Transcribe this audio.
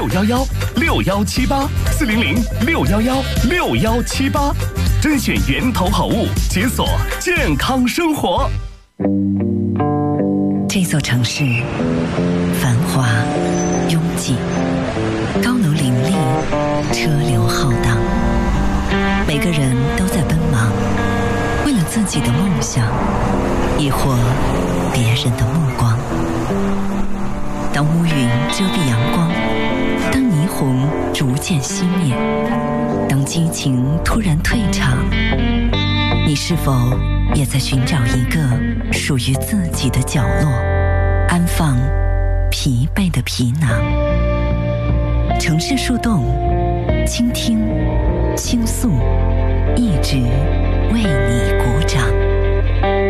611-6178，400-611-6178，甄选源头好物，解锁健康生活。 这座城市繁华拥挤，高楼林立，车流浩荡，每个人都在奔忙，为了自己的梦想，亦或别人的目光。当乌云遮蔽阳光，当霓虹逐渐熄灭，当激情突然退场，你是否也在寻找一个属于自己的角落，安放疲惫的皮囊？城市树洞，倾听，倾诉，一直为你鼓掌。